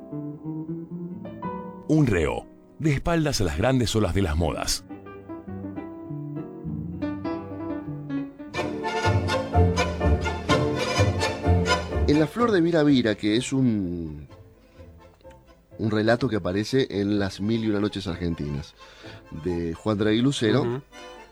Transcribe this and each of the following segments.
Un reo, de espaldas a las grandes olas de las modas. En La Flor de Vira Vira, que es un relato que aparece en Las Mil y Una Noches Argentinas, de Juan Draghi Lucero,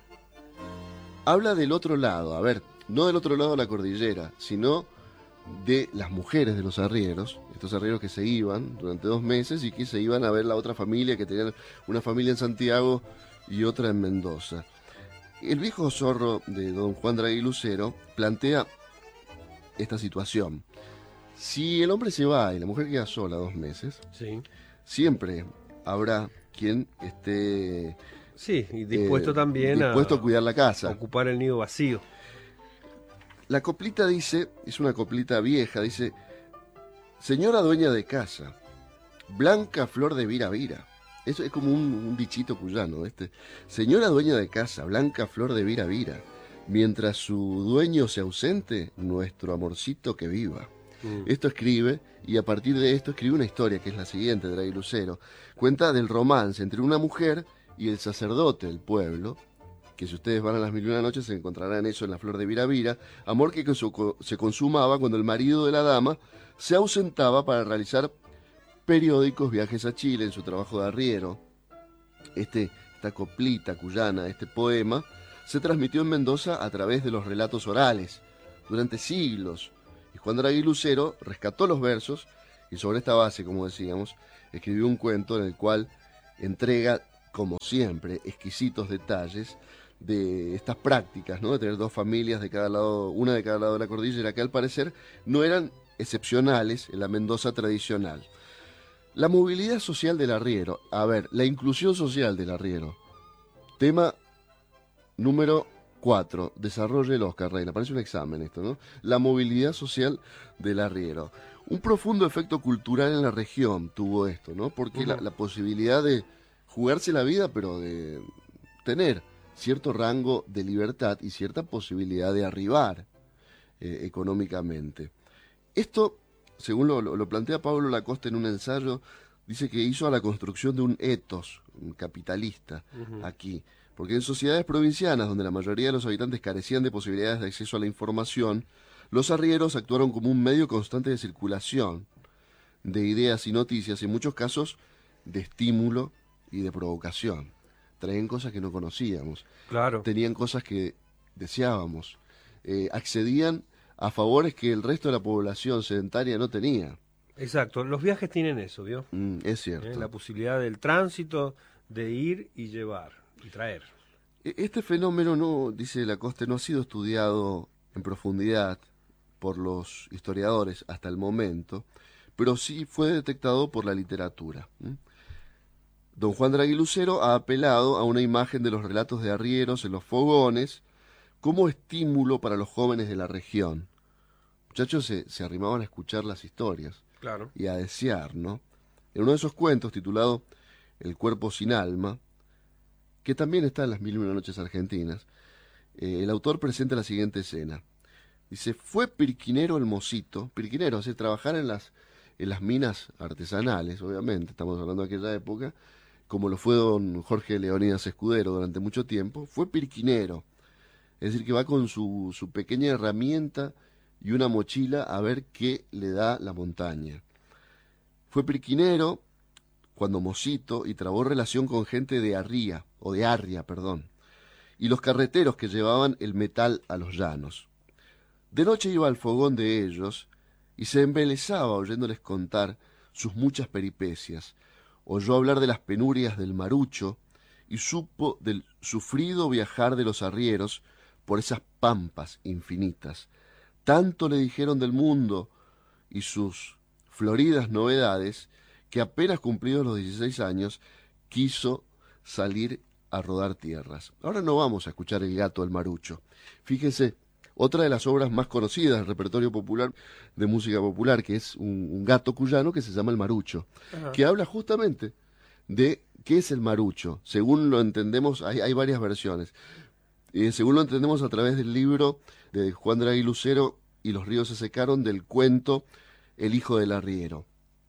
habla del otro lado, a ver, no del otro lado de la cordillera, sino de las mujeres de los arrieros, estos arrieros que se iban durante 2 meses y que se iban a ver la otra familia, que tenían una familia en Santiago y otra en Mendoza. El viejo zorro de don Juan Draghi Lucero plantea esta situación. Si el hombre se va y la mujer queda sola 2 meses, Sí. siempre habrá quien esté Sí, y dispuesto también dispuesto a cuidar la casa. ocupar el nido vacío. La coplita dice, es una coplita vieja, dice: señora dueña de casa, blanca flor de vira vira. Eso es como un dichito cuyano, señora dueña de casa, blanca flor de vira vira. Mientras su dueño se ausente, nuestro amorcito que viva. Esto escribe, y a partir de esto escribe una historia que es la siguiente, de Draghi Lucero. Cuenta del romance entre una mujer y el sacerdote del pueblo, que si ustedes van a Las Mil y Una Noches se encontrarán eso en La Flor de Vira Vira, amor que se consumaba cuando el marido de la dama se ausentaba para realizar periódicos viajes a Chile en su trabajo de arriero. Esta coplita cuyana, este poema, se transmitió en Mendoza a través de los relatos orales durante siglos. Y Juan Draghi Lucero rescató los versos y sobre esta base, como decíamos, escribió un cuento en el cual entrega, como siempre, exquisitos detalles de estas prácticas, ¿no? De tener 2 familias de cada lado, una de cada lado de la cordillera, que al parecer no eran excepcionales en la Mendoza tradicional. La movilidad social del arriero. A ver, la inclusión social del arriero. Tema número 4. Desarrolle Oscar Reina. Parece un examen esto, ¿no? La movilidad social del arriero. Un profundo efecto cultural en la región tuvo esto, ¿no? Porque la posibilidad de jugarse la vida, pero de tener cierto rango de libertad y cierta posibilidad de arribar económicamente. Esto, según lo plantea Pablo Lacoste en un ensayo, dice que hizo a la construcción de un etos capitalista aquí. Porque en sociedades provincianas, donde la mayoría de los habitantes carecían de posibilidades de acceso a la información, los arrieros actuaron como un medio constante de circulación de ideas y noticias, en muchos casos de estímulo y de provocación. Traían cosas que no conocíamos. Claro. Tenían cosas que deseábamos. Accedían a favores que el resto de la población sedentaria no tenía. Exacto. Los viajes tienen eso, ¿vio? Es cierto. La posibilidad del tránsito, de ir y llevar y traer. Este fenómeno, no, dice Lacoste, no ha sido estudiado en profundidad por los historiadores hasta el momento, pero sí fue detectado por la literatura. Don Juan Draghi Lucero ha apelado a una imagen de los relatos de arrieros en los fogones como estímulo para los jóvenes de la región. Muchachos se arrimaban a escuchar las historias. Claro. Y a desear, ¿no? En uno de esos cuentos, titulado El cuerpo sin alma, que también está en Las Mil y Una Noches Argentinas, el autor presenta la siguiente escena. Dice: fue pirquinero el mocito, pirquinero, es trabajar en las minas artesanales, obviamente, estamos hablando de aquella época, como lo fue don Jorge Leonidas Escudero durante mucho tiempo, fue pirquinero. Es decir, que va con su pequeña herramienta y una mochila a ver qué le da la montaña. Fue pirquinero cuando mocito y trabó relación con gente de Arria, y los carreteros que llevaban el metal a los llanos. De noche iba al fogón de ellos y se embelesaba oyéndoles contar sus muchas peripecias. Oyó hablar de las penurias del marucho y supo del sufrido viajar de los arrieros por esas pampas infinitas. Tanto le dijeron del mundo y sus floridas novedades que apenas cumplidos los 16 años quiso salir a rodar tierras. Ahora no vamos a escuchar El gato del marucho. Fíjense, otra de las obras más conocidas del repertorio popular de música popular, que es un gato cuyano que se llama El Marucho, que habla justamente de qué es el marucho. Según lo entendemos, hay varias versiones. Según lo entendemos a través del libro de Juan Draghi Lucero, Y los ríos se secaron, del cuento El hijo del arriero.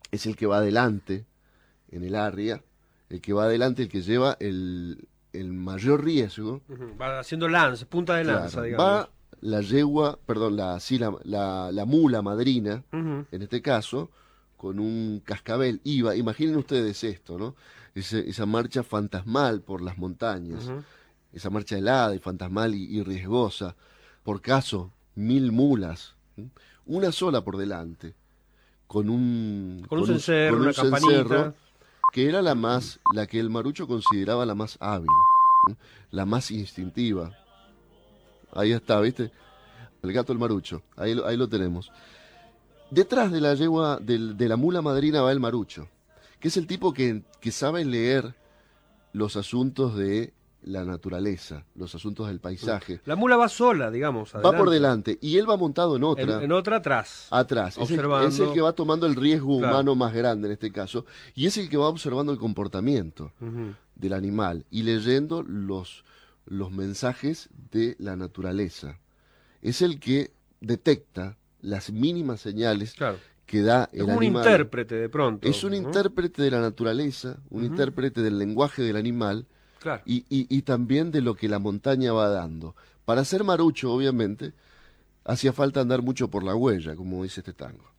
es el que va adelante en el arria, el que va adelante, el que lleva el mayor riesgo. Va haciendo lanza, punta de lanza, Claro, digamos. va la yegua, perdón, la mula madrina, Ujú. en este caso, con un cascabel. Imaginen ustedes esto, ¿no? Esa marcha fantasmal por las montañas, Ujú. esa marcha helada y fantasmal y riesgosa. Por caso, 1000 mulas, ¿sí? Una sola por delante, con un Cencerro, con un una cencerro, campanita. que era la que el marucho consideraba la más hábil, ¿sí? La más instintiva. Ahí está, ¿viste? El gato el marucho, ahí lo tenemos. Detrás de la yegua, de la mula madrina va el marucho, que es el tipo que sabe leer los asuntos de la naturaleza, los asuntos del paisaje. La mula va sola, digamos, Va por adelante. delante y él va montado en otra, En otra atrás. atrás. Observando. Es el que va tomando el riesgo Claro. humano más grande en este caso, y es el que va observando el comportamiento Ujú. del animal y leyendo los mensajes de la naturaleza. Es el que detecta las mínimas señales Claro. que da Es el como un animal. intérprete de pronto. Es un ¿no? intérprete de la naturaleza, un intérprete del lenguaje del animal Claro. y también de lo que la montaña va dando. Para ser marucho, obviamente, hacía falta andar mucho por la huella, como dice este tango.